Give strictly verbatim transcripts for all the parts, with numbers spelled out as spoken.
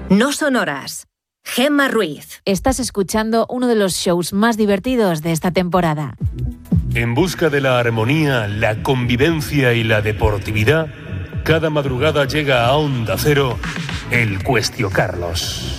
No sonoras. Gemma Ruiz. Estás escuchando uno de los shows más divertidos de esta temporada. En busca de la armonía, la convivencia y la deportividad, cada madrugada llega a Onda Cero el Cuestio Carlos.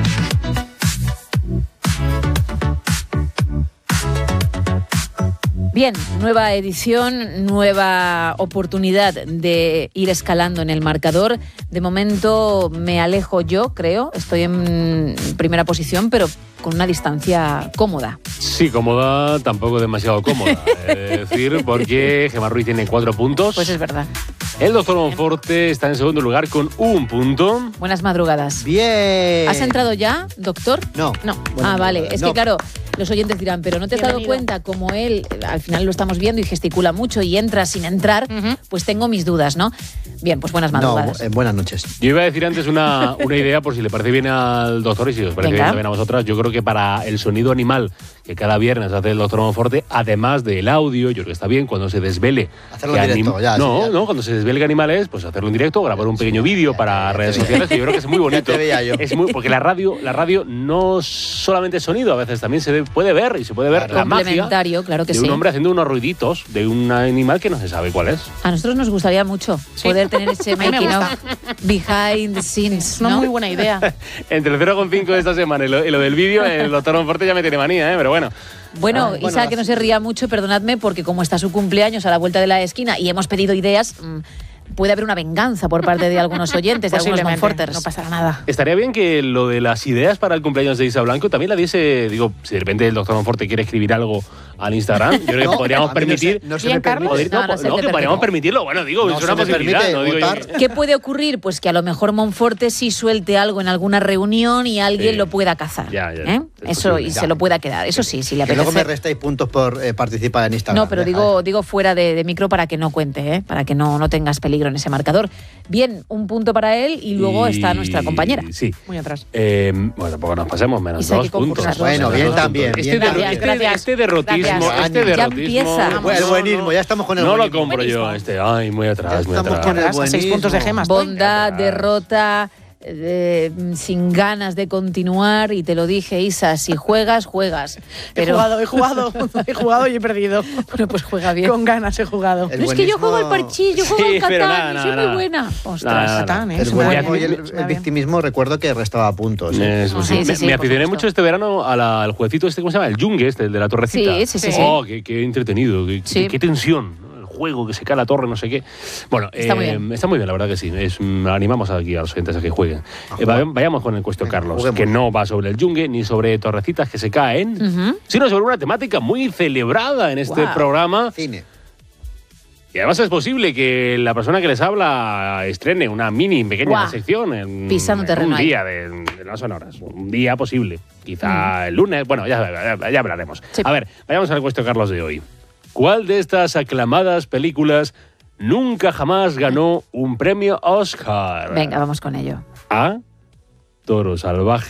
Bien, nueva edición, nueva oportunidad de ir escalando en el marcador. De momento me alejo yo, creo. Estoy en primera posición, pero con una distancia cómoda. Sí, cómoda, tampoco demasiado cómoda. Es decir, porque Gemma Ruiz tiene cuatro puntos. Pues es verdad. El doctor Monforte está en segundo lugar con un punto. Buenas madrugadas. Bien. ¿Has entrado ya, doctor? No. No. Buenas Ah, vale. madrugadas. Es No. que claro, los oyentes dirán, pero ¿no te has dado Bienvenido. cuenta como él, al final lo estamos viendo y gesticula mucho y entra sin entrar? Ujú. Pues tengo mis dudas, ¿no? Bien, pues buenas No, madrugadas. eh, buenas noches. Yo iba a decir antes una, una idea, por si le parece bien al doctor y si os parece Venga. bien también a vosotras. Yo creo que para el sonido animal que cada viernes hace el doctor Monforte, además del audio, yo creo que está bien cuando se desvele. Hacerlo que en directo, anim- ya, No, sí, ya. no, cuando se desvele qué animal es, pues hacerlo en directo, grabar un pequeño vídeo para ya redes te veía. sociales, que yo creo que es muy bonito. Ya te veía yo. Es muy, porque la radio, la radio no solamente es sonido, a veces también se ve- puede ver y se puede ver Claro. la magia Complementario, claro que de sí. un hombre haciendo unos ruiditos de un animal que no se sabe cuál es. A nosotros nos gustaría mucho poder tener ese mí me making gusta. of behind the scenes, Es una ¿no? muy buena idea. Entre el cero coma cinco de esta semana y lo, y lo del vídeo, el doctor Monforte ya me tiene manía, ¿eh? Pero bueno. Bueno, Ah, bueno, Isa, las- que no se ría mucho, perdonadme, porque como está su cumpleaños a la vuelta de la esquina y hemos pedido ideas, mmm, puede haber una venganza por parte de algunos oyentes, de algunos Posiblemente, Monforters. no pasará nada. Estaría bien que lo de las ideas para el cumpleaños de Isa Blanco también la diese, digo, si de repente el doctor Monforte quiere escribir algo al Instagram, yo creo que No, podríamos a mí no permitir... se- no se Bien, me Carlos. permite. Poder- No, no, no se no, te que podríamos permite. permitirlo, bueno, digo, No es se una me posibilidad. permite No digo yo votar. que- ¿Qué puede ocurrir? Pues que a lo mejor Monforte sí suelte algo en alguna reunión y alguien Sí. lo pueda cazar. Ya, ya, ¿eh? es Eso, posible. y Ya. se lo pueda quedar. Eso sí, si le Que luego me apetece. restáis puntos por eh, participar en Instagram. No, pero Deja, digo, deja. digo fuera de, de micro para que no cuente, ¿eh? Para que no, no tengas peligro en ese marcador. Bien, un punto para él y luego Y- está nuestra compañera. Sí. Muy atrás. Eh, bueno, tampoco nos pasemos, menos Isa, hay dos que puntos. concursar. Bueno, Menos bien dos también, puntos. bien Este, también. derro- Gracias, este derrotismo, gracias. este Ya derrotismo... empieza. Bueno, el no, buenismo, no. ya estamos con el No lo buenismo. compro yo, este. Ay, muy atrás, Ya muy estamos atrás. con el A seis buenismo. puntos de Gemma estoy. Bondad, Atrás. derrota, eh, sin ganas de continuar. Y te lo dije, Isa, si juegas, juegas. He Pero jugado, he jugado, he jugado y he perdido. bueno, pues juega bien. Con ganas he jugado. El No, es que yo buenismo- juego al parchís, yo juego Sí, al pero Catán, nada, y nada, soy muy nada. buena. Ostras. Nada, nada. Catán, ¿eh? El Se me da buenismo bien. y el, Se me da el bien. victimismo recuerdo que restaba puntos. ¿eh? Eso Sí, sí. sí, Me, sí, me por aficioné supuesto. mucho este verano a la- al jueguecito este, ¿cómo se llama? El Yungue, este, el de la torrecita. Sí, sí, sí, sí. Oh, qué, qué entretenido, qué, Sí. qué- qué tensión, ¿no? El juego que se cae la torre, no sé qué. Bueno, Está muy eh, bien. está muy bien, la verdad que sí. Es, mm, animamos aquí a los oyentes a que jueguen. A Eh, jugar. va- vayamos con el Cuestio Venga, Carlos, juguemos. que no va sobre el Yungue ni sobre torrecitas que se caen, Ujú. sino sobre una temática muy celebrada en este Guau. programa. Cine. Y además es posible que la persona que les habla estrene una mini pequeña Guau. sección en, Pisando en terreno un ahí. día de, de las sonoras. Un día posible. Quizá el lunes. Bueno, ya, ya, ya hablaremos. Sí. A ver, vayamos al Cuestio Carlos de hoy. ¿Cuál de estas aclamadas películas nunca jamás ganó un premio Oscar? Venga, vamos con ello. A. Toro Salvaje.